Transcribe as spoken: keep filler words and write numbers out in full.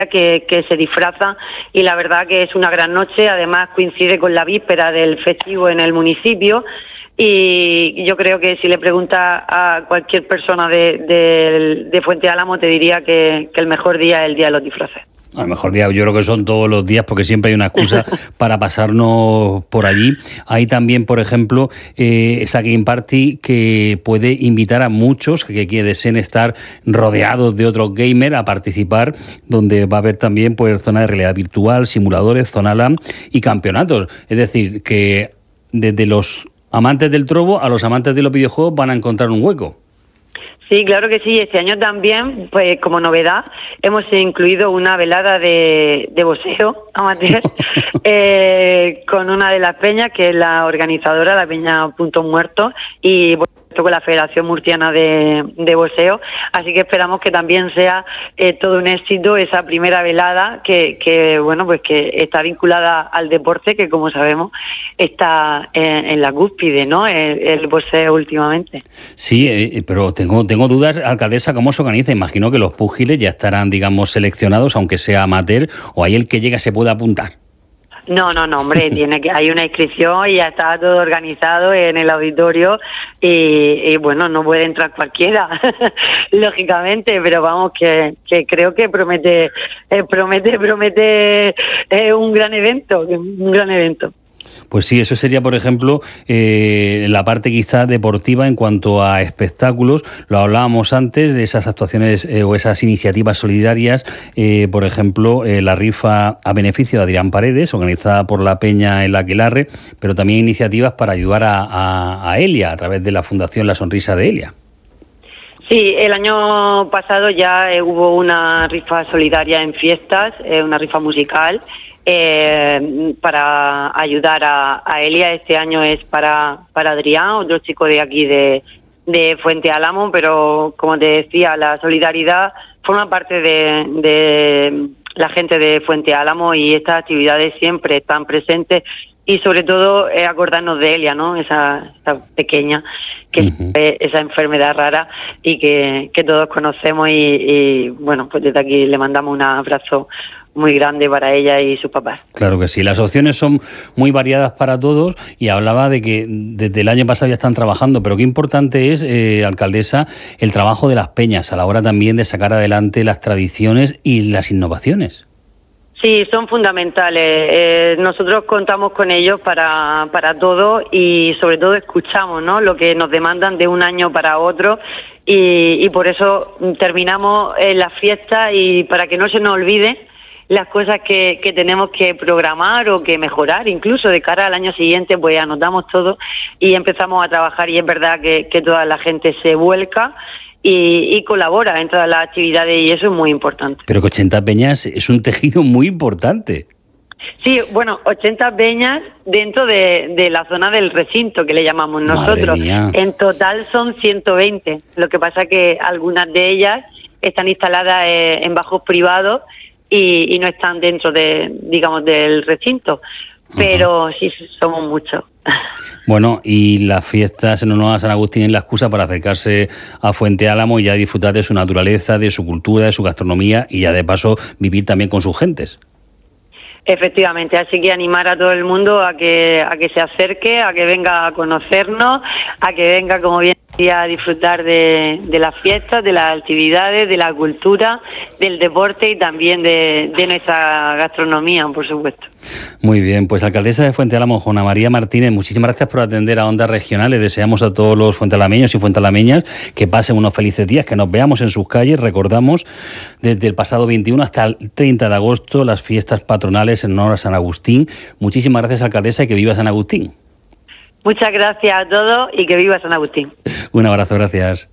Que, que se disfraza y la verdad que es una gran noche, además coincide con la víspera del festivo en el municipio y yo creo que si le preguntas a cualquier persona de, de, de Fuente Álamo te diría que, que el mejor día es el día de los disfraces. A lo mejor día, yo creo que son todos los días porque siempre hay una excusa para pasarnos por allí. Hay también, por ejemplo, eh, esa Game Party que puede invitar a muchos que, que deseen estar rodeados de otros gamers a participar, donde va a haber también pues zona de realidad virtual, simuladores, zona LAN y campeonatos. Es decir, que desde los amantes del trobo a los amantes de los videojuegos van a encontrar un hueco. Sí, claro que sí. Este año también, pues como novedad, hemos incluido una velada de, de boxeo amateur eh, con una de las peñas, que es la organizadora, la Peña Puntos Muertos, y bueno, con la Federación Murciana de, de Boxeo, así que esperamos que también sea eh, todo un éxito esa primera velada que, que bueno pues que está vinculada al deporte, que como sabemos está en, en la cúspide, ¿no? El, el boxeo últimamente. Sí, eh, pero tengo tengo dudas, alcaldesa, ¿cómo se organiza? Imagino que los púgiles ya estarán, digamos, seleccionados, aunque sea amateur, o ahí el que llega se puede apuntar. No, no, no, hombre, tiene que hay una inscripción y ya está todo organizado en el auditorio y, y bueno, no puede entrar cualquiera, lógicamente, pero vamos, que, que creo que promete, eh, promete, promete eh, un gran evento, un gran evento. Pues sí, eso sería, por ejemplo, eh, la parte quizá deportiva en cuanto a espectáculos. Lo hablábamos antes de esas actuaciones eh, o esas iniciativas solidarias, eh, por ejemplo, eh, la rifa a beneficio de Adrián Paredes, organizada por la Peña El Aquelarre, pero también iniciativas para ayudar a, a, a Elia a través de la Fundación La Sonrisa de Elia. Sí, el año pasado ya eh, hubo una rifa solidaria en fiestas, eh, una rifa musical, Eh, para ayudar a, a Elia. Este año es para para Adrián, otro chico de aquí de, de Fuente Álamo, pero como te decía, la solidaridad forma parte de, de la gente de Fuente Álamo y estas actividades siempre están presentes y sobre todo eh, acordarnos de Elia, ¿no? Esa, esa pequeña, que uh-huh. es esa enfermedad rara y que, que todos conocemos y, y bueno, pues desde aquí le mandamos un abrazo muy grande para ella y sus papás. Claro que sí, las opciones son muy variadas para todos y hablaba de que desde el año pasado ya están trabajando, pero qué importante es, eh, alcaldesa, el trabajo de las peñas a la hora también de sacar adelante las tradiciones y las innovaciones. Sí, son fundamentales. Eh, nosotros contamos con ellos para, para todo y sobre todo escuchamos, ¿no?, lo que nos demandan de un año para otro y, y por eso terminamos eh, las fiestas y para que no se nos olvide las cosas que, que tenemos que programar o que mejorar, incluso de cara al año siguiente, pues anotamos todo y empezamos a trabajar y es verdad que, que toda la gente se vuelca y, y colabora en todas las actividades y eso es muy importante. Pero que ochenta peñas es un tejido muy importante. Sí, bueno, ochenta peñas dentro de, de la zona del recinto, que le llamamos nosotros. En total son ciento veinte, lo que pasa que algunas de ellas están instaladas eh, en bajos privados Y, y no están dentro de, digamos, del recinto, pero uh-huh. sí somos muchos. Bueno, y las fiestas en honor a San Agustín es la excusa para acercarse a Fuente Álamo y ya disfrutar de su naturaleza, de su cultura, de su gastronomía y ya de paso vivir también con sus gentes. Efectivamente, así que animar a todo el mundo a que a que se acerque, a que venga a conocernos, a que venga, como bien decía, a disfrutar de, de las fiestas, de las actividades, de la cultura, del deporte y también de, de nuestra gastronomía, por supuesto. Muy bien, pues alcaldesa de Fuente Álamo, Juana María Martínez, muchísimas gracias por atender a Ondas Regionales. Deseamos a todos los fuentealameños y fuentealameñas que pasen unos felices días, que nos veamos en sus calles. Recordamos desde el pasado veintiuno hasta el treinta de agosto las fiestas patronales en honor a San Agustín. Muchísimas gracias, alcaldesa, y que viva San Agustín. Muchas gracias a todos y que viva San Agustín. Un abrazo, gracias.